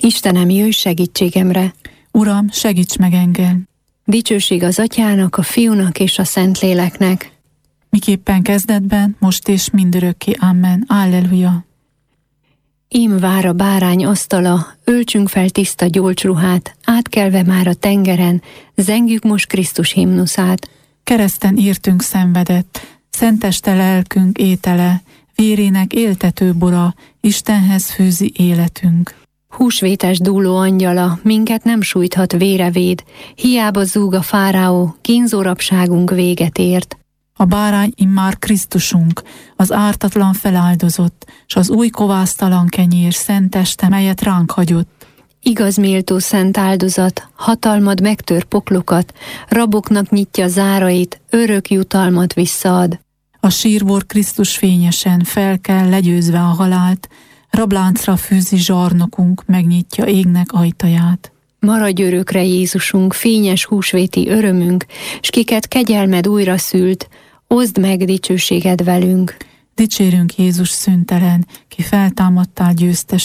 Istenem, jöjj segítségemre! Uram, segíts meg engem! Dicsőség az Atyának, a Fiúnak és a Szentléleknek. Miképpen kezdetben, most és mindörökké. Amen. Alleluja! Ím vár a bárány asztala, öltsünk fel tiszta gyolcsruhát, átkelve már a tengeren, zengjük most Krisztus himnuszát. Kereszten értünk szenvedett, szenteste lelkünk étele, vérének éltető bora, Istenhez fűzi életünk. Húsvétes dúló angyala, minket nem sújthat vérevéd, hiába zúg a fáraó, kínzó rabságunk véget ért. A bárány immár Krisztusunk, az ártatlan feláldozott, s az új kovásztalan kenyér szent teste, melyet ránk hagyott. Igaz méltó szent áldozat, hatalmad megtör poklokat, raboknak nyitja zárait, örök jutalmat visszaad. A sírbor Krisztus fényesen felkel, legyőzve a halált, rabláncra fűzi zsarnokunk, megnyitja égnek ajtaját. Maradj örökre, Jézusunk, fényes húsvéti örömünk, s kiket kegyelmed újra szült, oszd meg dicsőséged velünk. Dicsérünk Jézus szüntelen, ki feltámadtál győztes